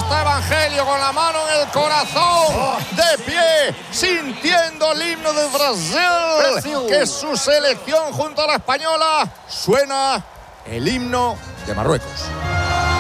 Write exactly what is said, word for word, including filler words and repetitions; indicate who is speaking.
Speaker 1: está Evangelio con la mano en el corazón, de pie, sintiendo el himno de Brasil,
Speaker 2: Brasil.
Speaker 1: que es su selección junto a la española. Suena el himno de Marruecos.